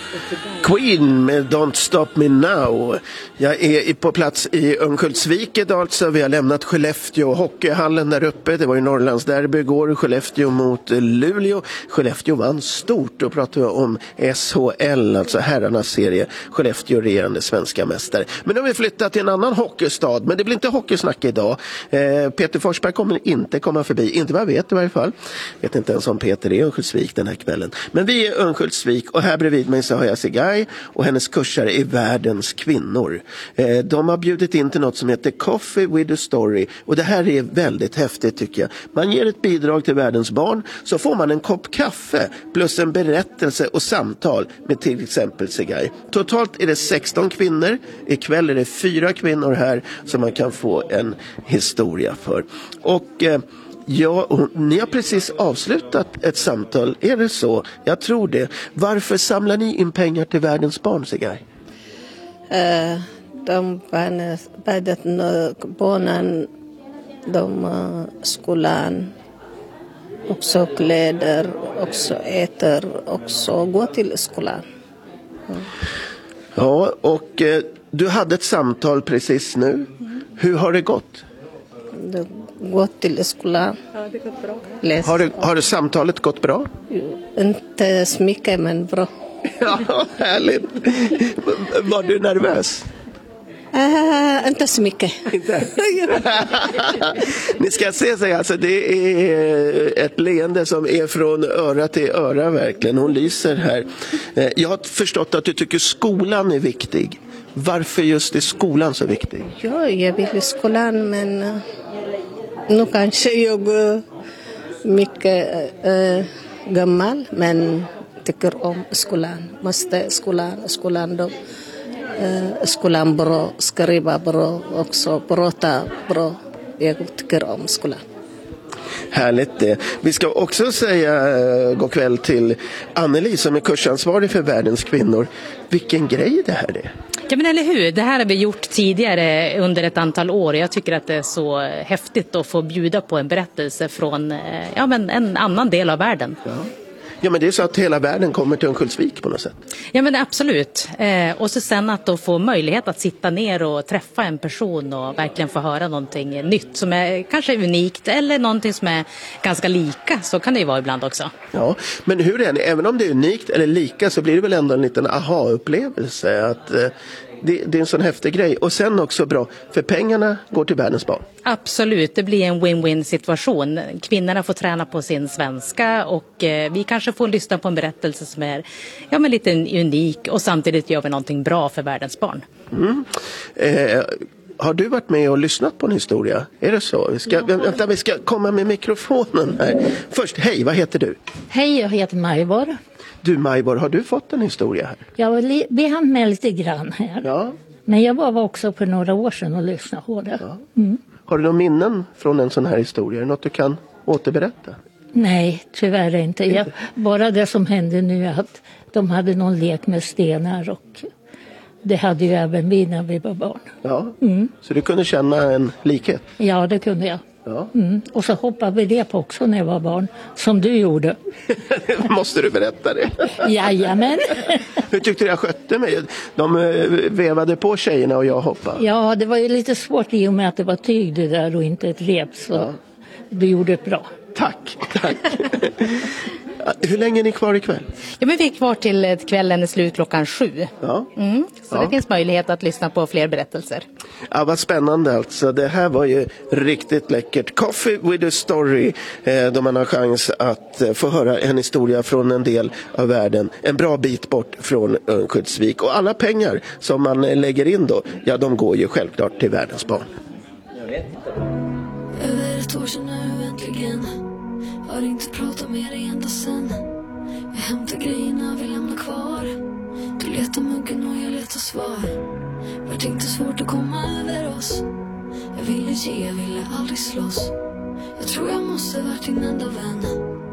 Queen med Don't Stop Me Now. Jag är på plats i Örnsköldsvik alltså. Vi har lämnat Skellefteå och hockeyhallen där uppe. Det var ju Norrlandsderby igår. Skellefteå mot Luleå. Skellefteå vann stort. Och pratar vi om SHL, alltså herrarnas serie. Skellefteå regerande svenska mästare. Men nu har vi flyttat till en annan hockeystad. Men det blir inte hockeysnack idag. Peter Forsberg kommer inte komma förbi. Inte vad jag vet i varje fall. Jag vet inte ens om Peter är i Örnsköldsvik den här kvällen. Men vi är Örnsköldsvik och här bredvid mig så har jag Segai och hennes kursare är Världens kvinnor. De har bjudit in till något som heter Coffee with a Story och det här är väldigt häftigt tycker jag. Man ger ett bidrag till världens barn så får man en kopp kaffe plus en berättelse och samtal med till exempel Segai. Totalt är det 16 kvinnor. Ikväll är det 4 kvinnor här som man kan få en historia för. Och ja, och ni har precis avslutat ett samtal, är det så? Jag tror det. Varför samlar ni in pengar till världens barn, Segai? Barnen, skolan, också kläder, också äter, också gå till skolan. Ja, och du hade ett samtal precis nu. Hur har det gått? Gå till skolan. Ja, det går bra. Har det samtalet gått bra? Inte så mycket, men bra. Ja, härligt. Var du nervös? Inte så mycket. Inte? Ni ska se sig, alltså det är ett leende som är från öra till öra verkligen. Hon lyser här. Jag har förstått att du tycker skolan är viktig. Varför just är skolan så viktig? Ja, jag vill i skolan men nu kanske jag är mycket gammal men tycker om skolan. Måste skolan då. Skolan bra, skriva bra, också prata bra. Jag tycker om skolan. Härligt det. Vi ska också säga god kväll till Anneli som är kursansvarig för världens kvinnor. Vilken grej det här är. Ja men eller hur, det här har vi gjort tidigare under ett antal år. Jag tycker att det är så häftigt att få bjuda på en berättelse från en annan del av världen. Ja men det är så att hela världen kommer till Örnsköldsvik på något sätt. Ja men absolut. Och så sen att då få möjlighet att sitta ner och träffa en person och verkligen få höra någonting nytt som är kanske unikt eller någonting som är ganska lika, så kan det ju vara ibland också. Ja, men hur är det? Även om det är unikt eller lika så blir det väl ändå en liten aha-upplevelse att det är en sån häftig grej. Och sen också bra, för pengarna går till världens barn. Absolut, det blir en win-win situation. Kvinnorna får träna på sin svenska och vi kanske får lyssna på en berättelse som är lite unik och samtidigt gör vi någonting bra för världens barn. Har du varit med och lyssnat på en historia? Är det så? Vi ska komma med mikrofonen här. Först, hej, vad heter du? Hej, jag heter Majvor. Du Majvor, har du fått en historia här? Vi hann med lite grann här. Ja. Men jag var också för några år sedan och lyssnade på det. Ja. Har du några minnen från en sån här historia? Är det något du kan återberätta? Nej, tyvärr inte. Bara det som hände nu är att de hade någon lek med stenar och det hade ju även vi när vi var barn. Ja, så du kunde känna en likhet? Ja, det kunde jag. Ja. Och så hoppade vi det på också när jag var barn, som du gjorde. Måste du berätta det? Jajamän. Hur tyckte du jag skötte mig? De vevade på tjejerna och jag hoppade. Ja, det var ju lite svårt i och med att det var tyg det där och inte ett rep, så du gjorde det bra. Tack. Hur länge är ni kvar ikväll? Ja, men vi är kvar till kvällen är slut 7:00. Ja. Så det finns möjlighet att lyssna på fler berättelser. Ja, vad spännande alltså. Det här var ju riktigt läckert. Coffee with a Story. Då man har chans att få höra en historia från en del av världen. En bra bit bort från Örnsköldsvik. Och alla pengar som man lägger in då, de går ju självklart till världens barn. Över ett år sedan nu äntligen. Har inte pratat med dig ända sen. Jag hämtar grejerna, vi lämnar kvar. Du letar muggen och jag letar svar. Vart inte svårt att komma över oss. Jag ville ge, jag ville aldrig slåss. Jag tror jag måste varit din enda vän.